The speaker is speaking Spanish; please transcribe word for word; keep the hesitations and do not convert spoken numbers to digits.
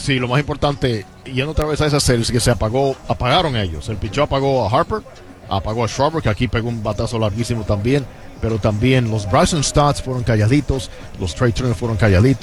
sí, lo más importante, yendo otra vez a esa serie, es que se apagó, apagaron ellos. El pichó apagó a Harper, apagó a Schwarber, que aquí pegó un batazo larguísimo también, pero también los Bryson Stats fueron calladitos, los Trey Turner fueron calladitos.